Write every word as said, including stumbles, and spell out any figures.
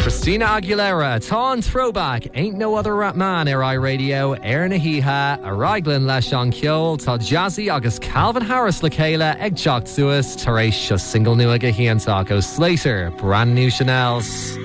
Christina Aguilera, Tá Throwback, Ain't No Other Rap Man ar iRadio, ar na hitha, a raglan leis an ceol, tá Jazzy agus Calvin Harris le chéile ag teacht suas, tar éis single nua go híontach ó Slater, brand new Chanels.